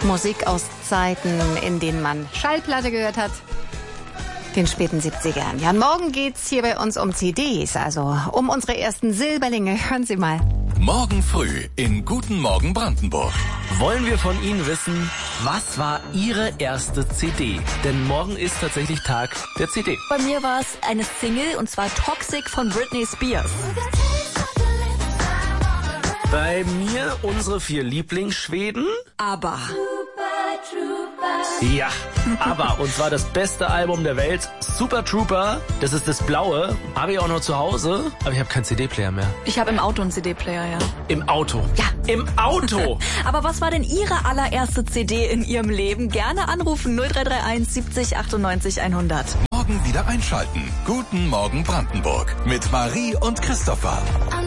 Musik aus Zeiten, in denen man Schallplatte gehört hat. Den späten 70ern. Ja, und morgen geht's hier bei uns um CDs, also um unsere ersten Silberlinge. Hören Sie mal. Morgen früh in Guten Morgen Brandenburg. Wollen wir von Ihnen wissen, was war Ihre erste CD? Denn morgen ist tatsächlich Tag der CD. Bei mir war es eine Single, und zwar Toxic von Britney Spears. Bei mir unsere 4 Lieblingsschweden. Aber Ja, aber, und zwar das beste Album der Welt, Super Trooper, das ist das Blaue, habe ich auch noch zu Hause, aber ich habe keinen CD-Player mehr. ich habe im Auto einen CD-Player, ja. Im Auto? Ja. Im Auto! Aber was war denn Ihre allererste CD in Ihrem Leben? Gerne anrufen 0331 70 98 100. Morgen wieder einschalten. Guten Morgen Brandenburg mit Marie und Christopher.